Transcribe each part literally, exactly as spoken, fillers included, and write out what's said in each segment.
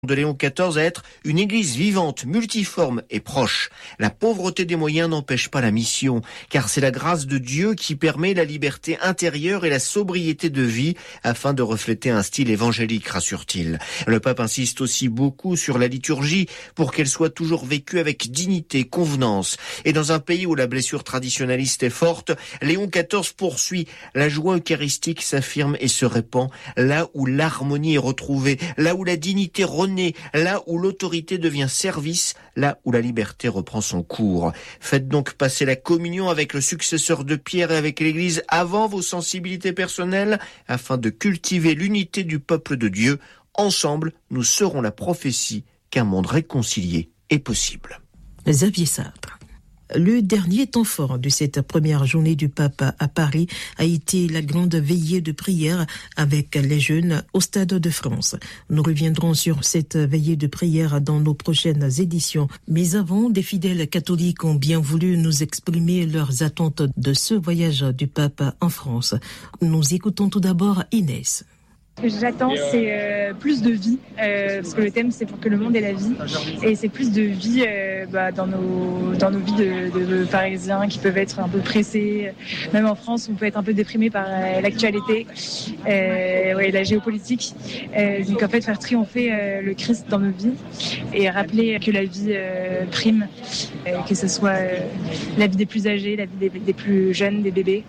de Léon quatorze à être une église vivante, multiforme et proche. La pauvreté des moyens n'empêche pas la mission, car c'est la grâce de Dieu qui permet la liberté intérieure et la sobriété de vie afin de refléter un style évangélique, rassure-t-il. Le pape insiste aussi beaucoup sur la liturgie pour qu'elle soit toujours vécue avec dignité, convenance. Et dans un pays où la blessure traditionnaliste est forte, Léon quatorze poursuit. La joie eucharistique s'affirme et se répand là où l'harmonie est retrouvée, là où la dignité renaît, là où l'autorité devient service, là où la liberté reprend son cours. Faites donc passer la communion avec le successeur de Pierre et avec l'Église avant vos sensibilités personnelles, afin de cultiver l'unité du peuple de Dieu. Ensemble, nous serons la prophétie qu'un monde réconcilié est possible. Xavier Sartre. Le dernier temps fort de cette première journée du pape à Paris a été la grande veillée de prière avec les jeunes au Stade de France. Nous reviendrons sur cette veillée de prière dans nos prochaines éditions. Mais avant, des fidèles catholiques ont bien voulu nous exprimer leurs attentes de ce voyage du pape en France. Nous écoutons tout d'abord Inès. Ce que j'attends, c'est euh, plus de vie, euh, parce que le thème, c'est pour que le monde ait la vie. Et c'est plus de vie euh, bah, dans, nos, dans nos vies de, de, de Parisiens qui peuvent être un peu pressés. Même en France, on peut être un peu déprimé par euh, l'actualité, euh, ouais, la géopolitique. Euh, donc en fait, faire triompher euh, le Christ dans nos vies et rappeler que la vie euh, prime, euh, que ce soit euh, la vie des plus âgés, la vie des, des plus jeunes, des bébés,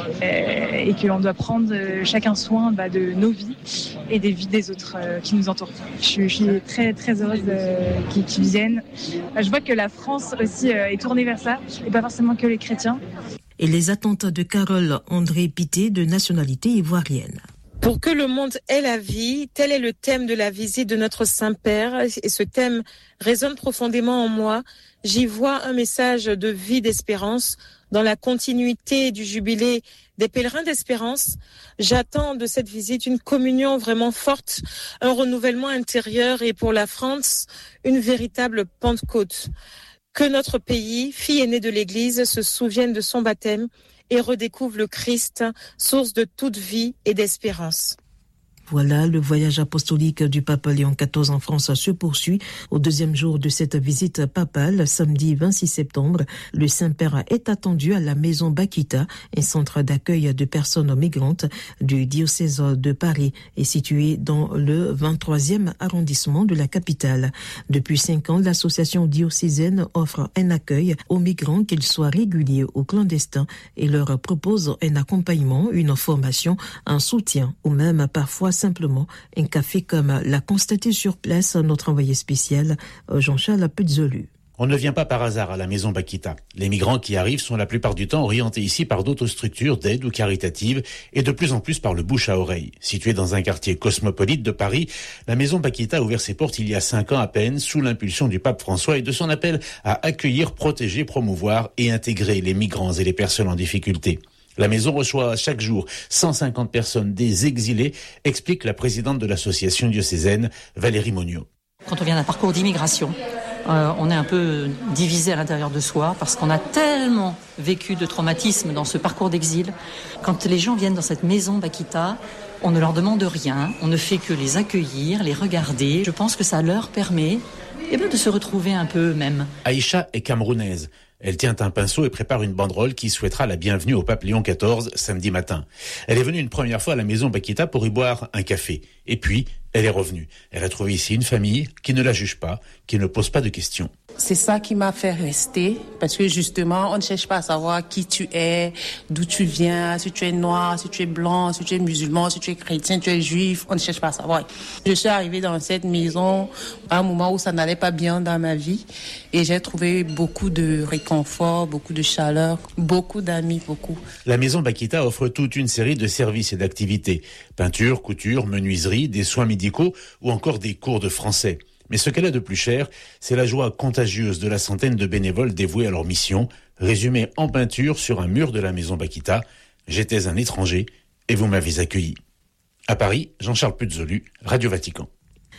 euh, et qu'on doit prendre euh, chacun soin bah, de nos vies et des vies des autres euh, qui nous entourent. Je, je suis très très heureuse euh, qu'ils, qu'ils viennent. Je vois que la France aussi euh, est tournée vers ça, et pas forcément que les chrétiens. Et les attentes de Carole André Pité, de nationalité ivoirienne. Pour que le monde ait la vie, tel est le thème de la visite de notre Saint-Père, et ce thème résonne profondément en moi. J'y vois un message de vie, d'espérance, dans la continuité du jubilé des pèlerins d'espérance. J'attends de cette visite une communion vraiment forte, un renouvellement intérieur et pour la France, une véritable Pentecôte. Que notre pays, fille aînée de l'Église, se souvienne de son baptême et redécouvre le Christ, source de toute vie et d'espérance. Voilà, le voyage apostolique du pape Léon quatorze en France se poursuit. Au deuxième jour de cette visite papale, samedi vingt-six septembre, le Saint-Père est attendu à la Maison Bakita, un centre d'accueil de personnes migrantes du diocèse de Paris, et situé dans le vingt-troisième arrondissement de la capitale. Depuis cinq ans, l'association diocésaine offre un accueil aux migrants, qu'ils soient réguliers ou clandestins, et leur propose un accompagnement, une formation, un soutien ou même parfois simplement un café, comme l'a constaté sur place notre envoyé spécial Jean-Charles Puzzolu. On ne vient pas par hasard à la Maison Bakita. Les migrants qui arrivent sont la plupart du temps orientés ici par d'autres structures d'aide ou caritatives et de plus en plus par le bouche à oreille. Située dans un quartier cosmopolite de Paris, la Maison Bakita a ouvert ses portes il y a cinq ans à peine sous l'impulsion du pape François et de son appel à accueillir, protéger, promouvoir et intégrer les migrants et les personnes en difficulté. La maison reçoit chaque jour cent cinquante personnes des exilés, explique la présidente de l'association diocésaine, Valérie Monniot. Quand on vient d'un parcours d'immigration, euh, on est un peu divisé à l'intérieur de soi parce qu'on a tellement vécu de traumatismes dans ce parcours d'exil. Quand les gens viennent dans cette maison Bakita, on ne leur demande rien, on ne fait que les accueillir, les regarder. Je pense que ça leur permet eh bien, de se retrouver un peu eux-mêmes. Aïcha est camerounaise. Elle tient un pinceau et prépare une banderole qui souhaitera la bienvenue au pape Léon quatorze samedi matin. Elle est venue une première fois à la Maison Bakita pour y boire un café. Et puis, elle est revenue. Elle a trouvé ici une famille qui ne la juge pas, qui ne pose pas de questions. C'est ça qui m'a fait rester, parce que justement, on ne cherche pas à savoir qui tu es, d'où tu viens, si tu es noir, si tu es blanc, si tu es musulman, si tu es chrétien, tu es juif, on ne cherche pas à savoir. Je suis arrivée dans cette maison à un moment où ça n'allait pas bien dans ma vie, et j'ai trouvé beaucoup de réconfort, beaucoup de chaleur, beaucoup d'amis, beaucoup. La Maison Bakita offre toute une série de services et d'activités. Peinture, couture, menuiserie, des soins médicaux ou encore des cours de français. Mais ce qu'elle a de plus cher, c'est la joie contagieuse de la centaine de bénévoles dévoués à leur mission, résumée en peinture sur un mur de la Maison Bakita. J'étais un étranger et vous m'avez accueilli. À Paris, Jean-Charles Puzzolu, Radio Vatican.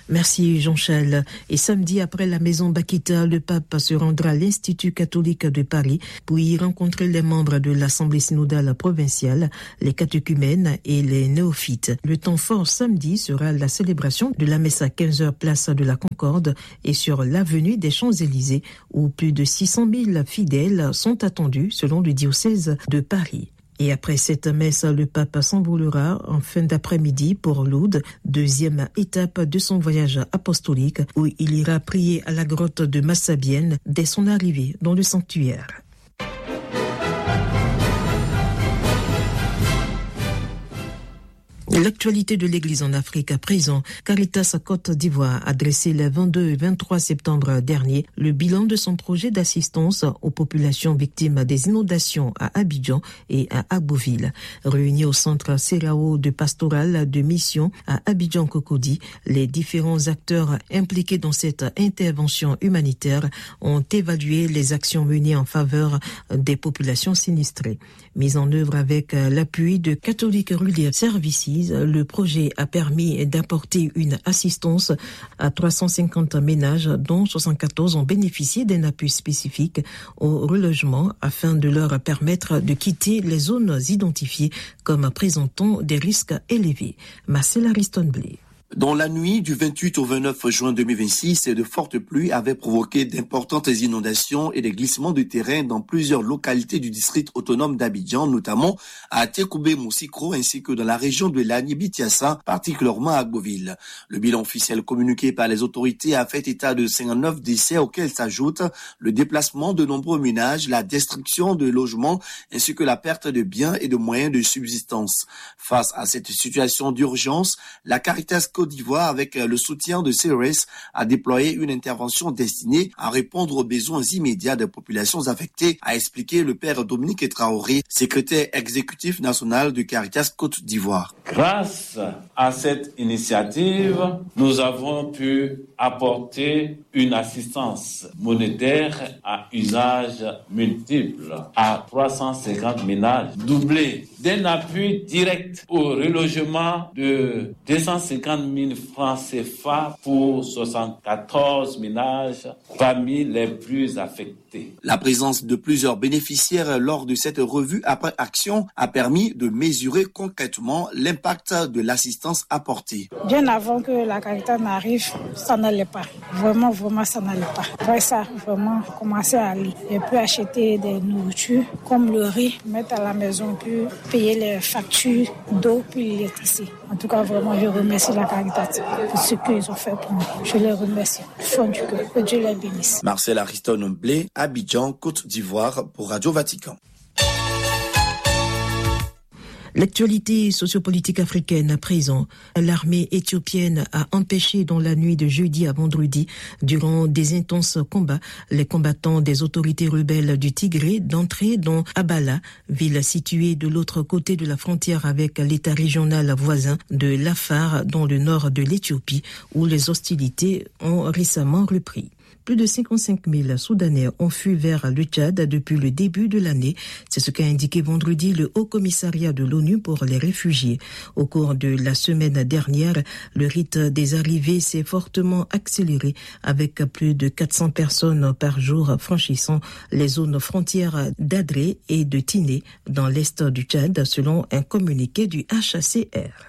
Merci Jean-Charles. Et samedi, après la maison Bakita, le pape se rendra à l'Institut catholique de Paris pour y rencontrer les membres de l'Assemblée synodale provinciale, les catéchumènes et les néophytes. Le temps fort samedi sera la célébration de la messe à quinze heures place de la Concorde et sur l'avenue des Champs-Élysées où plus de six cent mille fidèles sont attendus selon le diocèse de Paris. Et après cette messe, le pape s'envolera en fin d'après-midi pour Lourdes, deuxième étape de son voyage apostolique, où il ira prier à la grotte de Massabienne dès son arrivée dans le sanctuaire. L'actualité de l'Église en Afrique à présent. Caritas Côte d'Ivoire a dressé le vingt-deux et vingt-trois septembre dernier le bilan de son projet d'assistance aux populations victimes des inondations à Abidjan et à Agboville. Réunis au centre Serao de pastoral de mission à Abidjan-Cocody, les différents acteurs impliqués dans cette intervention humanitaire ont évalué les actions menées en faveur des populations sinistrées. Mise en œuvre avec l'appui de Catholic Relief Services, le projet a permis d'apporter une assistance à trois cent cinquante ménages, dont soixante-quatorze ont bénéficié d'un appui spécifique au relogement afin de leur permettre de quitter les zones identifiées comme présentant des risques élevés. Marcel Ariston-Blé. Dans la nuit du vingt-huit au vingt-neuf juin deux mille vingt-six, de fortes pluies avaient provoqué d'importantes inondations et des glissements de terrain dans plusieurs localités du district autonome d'Abidjan, notamment à Tekoubé-Moussikro ainsi que dans la région de Lagny-Bitiassa, particulièrement à Agboville. Le bilan officiel communiqué par les autorités a fait état de cinquante-neuf décès auxquels s'ajoute le déplacement de nombreux ménages, la destruction de logements ainsi que la perte de biens et de moyens de subsistance. Face à cette situation d'urgence, la Caritas Côte d'Ivoire, avec le soutien de C R S, a déployé une intervention destinée à répondre aux besoins immédiats des populations affectées, a expliqué le père Dominique Traoré, secrétaire exécutif national de Caritas Côte d'Ivoire. Grâce à cette initiative, nous avons pu apporter une assistance monétaire à usage multiple à trois cent cinquante ménages, doublé d'un appui direct au relogement de deux cent cinquante mille francs C F A pour soixante-quatorze ménages parmi les plus affectés. La présence de plusieurs bénéficiaires lors de cette revue après action a permis de mesurer concrètement l'impact de l'assistance apportée. Bien avant que la Caritas n'arrive, ça n'allait pas. Vraiment, vraiment, ça n'allait pas. Après ça, vraiment, commencer à aller. J'ai pu acheter des nourritures comme le riz, mettre à la maison, puis payer les factures d'eau puis l'électricité. En tout cas, vraiment, je remercie la Caritas pour ce qu'ils ont fait pour moi. Je les remercie du fond du cœur. Que Dieu les bénisse. Marcel Ariston-Blé, Abidjan, Côte d'Ivoire, pour Radio Vatican. L'actualité sociopolitique africaine à présent. L'armée éthiopienne a empêché dans la nuit de jeudi à vendredi, durant des intenses combats, les combattants des autorités rebelles du Tigré d'entrer dans Abala, ville située de l'autre côté de la frontière avec l'État régional voisin de l'Afar, dans le nord de l'Éthiopie, où les hostilités ont récemment repris. Plus de cinquante-cinq mille Soudanais ont fui vers le Tchad depuis le début de l'année. C'est ce qu'a indiqué vendredi le Haut Commissariat de l'ONU pour les réfugiés. Au cours de la semaine dernière, le rythme des arrivées s'est fortement accéléré avec plus de quatre cents personnes par jour franchissant les zones frontières d'Adré et de Tiné dans l'est du Tchad, selon un communiqué du H C R.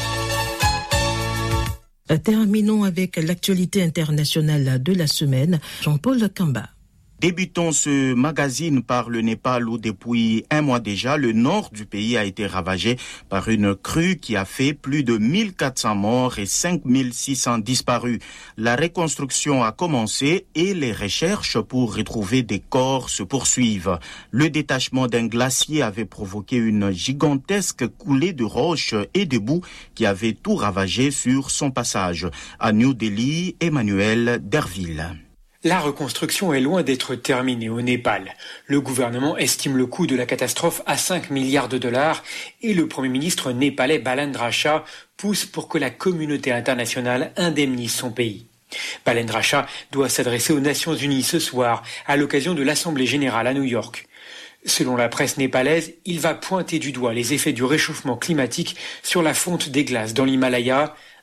Terminons avec l'actualité internationale de la semaine. Jean-Paul Kamba. Débutons ce magazine par le Népal où depuis un mois déjà, le nord du pays a été ravagé par une crue qui a fait plus de mille quatre cents morts et cinq mille six cents disparus. La reconstruction a commencé et les recherches pour retrouver des corps se poursuivent. Le détachement d'un glacier avait provoqué une gigantesque coulée de roches et de boue qui avait tout ravagé sur son passage. À New Delhi, Emmanuel Derville. La reconstruction est loin d'être terminée au Népal. Le gouvernement estime le coût de la catastrophe à cinq milliards de dollars et le Premier ministre népalais Balendra Shah pousse pour que la communauté internationale indemnise son pays. Balendra Shah doit s'adresser aux Nations Unies ce soir à l'occasion de l'Assemblée générale à New York. Selon la presse népalaise, il va pointer du doigt les effets du réchauffement climatique sur la fonte des glaces dans l'Himalaya,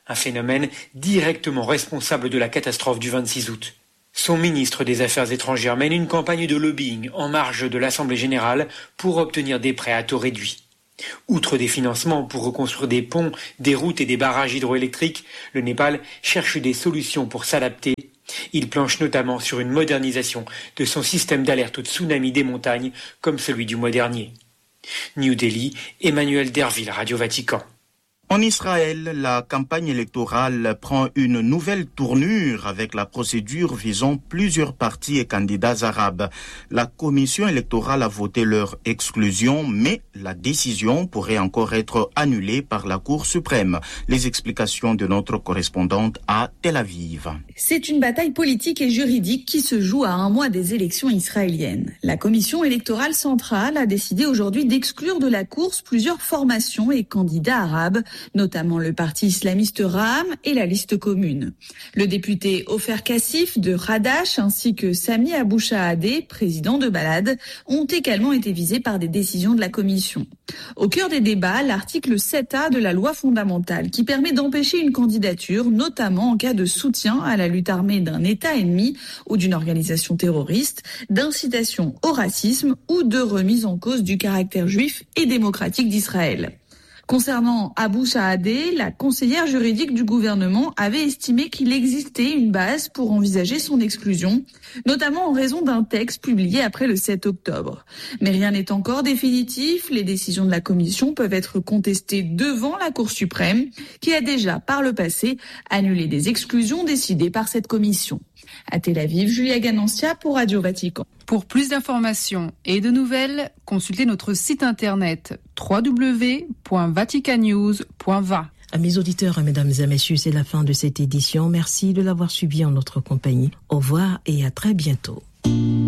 un phénomène directement responsable de la catastrophe du vingt-six août. Son ministre des Affaires étrangères mène une campagne de lobbying en marge de l'Assemblée générale pour obtenir des prêts à taux réduits. Outre des financements pour reconstruire des ponts, des routes et des barrages hydroélectriques, le Népal cherche des solutions pour s'adapter. Il planche notamment sur une modernisation de son système d'alerte au tsunami des montagnes, comme celui du mois dernier. New Delhi, Emmanuel Derville, Radio Vatican. En Israël, la campagne électorale prend une nouvelle tournure avec la procédure visant plusieurs partis et candidats arabes. La commission électorale a voté leur exclusion, mais la décision pourrait encore être annulée par la Cour suprême. Les explications de notre correspondante à Tel Aviv. C'est une bataille politique et juridique qui se joue à un mois des élections israéliennes. La commission électorale centrale a décidé aujourd'hui d'exclure de la course plusieurs formations et candidats arabes, notamment le parti islamiste Ra'am et la liste commune. Le député Ofer Kassif de Hadash ainsi que Sami Abou Shahadeh, président de Balad, ont également été visés par des décisions de la commission. Au cœur des débats, l'article sept A de la loi fondamentale qui permet d'empêcher une candidature, notamment en cas de soutien à la lutte armée d'un État ennemi ou d'une organisation terroriste, d'incitation au racisme ou de remise en cause du caractère juif et démocratique d'Israël. Concernant Abou Shahadeh, la conseillère juridique du gouvernement avait estimé qu'il existait une base pour envisager son exclusion, notamment en raison d'un texte publié après le sept octobre. Mais rien n'est encore définitif. Les décisions de la commission peuvent être contestées devant la Cour suprême, qui a déjà, par le passé, annulé des exclusions décidées par cette commission. À Tel Aviv, Julia Ganancia pour Radio Vatican. Pour plus d'informations et de nouvelles, consultez notre site internet w w w point vatican news point v a. Amis auditeurs, mesdames et messieurs, c'est la fin de cette édition. Merci de l'avoir suivi en notre compagnie. Au revoir et à très bientôt.